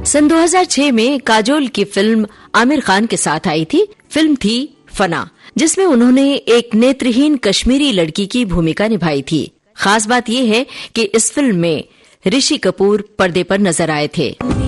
सन 2006 में काजोल की फिल्म आमिर खान के साथ आई थी। फिल्म थी फना, जिसमें उन्होंने एक नेत्रहीन कश्मीरी लड़की की भूमिका निभाई थी। खास बात यह है कि इस फिल्म में ऋषि कपूर पर्दे पर नजर आए थे।